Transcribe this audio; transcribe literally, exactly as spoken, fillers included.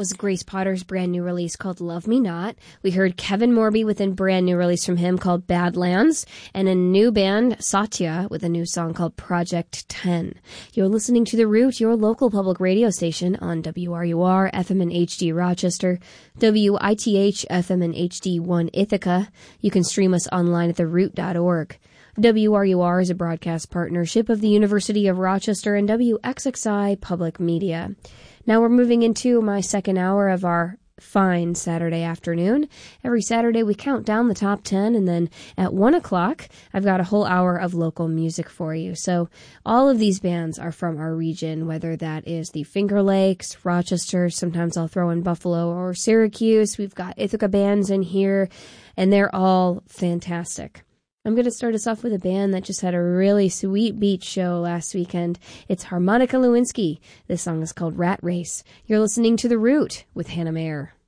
was Grace Potter's brand new release called Love Me Not. We heard Kevin Morby with a brand new release from him called Badlands, and a new band, Satya, with a new song called Project ten. You're listening to The Root, your local public radio station on W R U R, F M and H D Rochester, W I T H, F M and H D one Ithaca. You can stream us online at the root dot org. W R U R is a broadcast partnership of the University of Rochester and W X X I Public Media. Now we're moving into my second hour of our fine Saturday afternoon. Every Saturday we count down the top ten, and then at one o'clock I've got a whole hour of local music for you. So all of these bands are from our region, whether that is the Finger Lakes, Rochester, sometimes I'll throw in Buffalo or Syracuse. We've got Ithaca bands in here, and they're all fantastic. I'm going to start us off with a band that just had a really sweet beach show last weekend. It's Harmonica Lewinsky. This song is called Rat Race. You're listening to The Root with Hannah Mayer.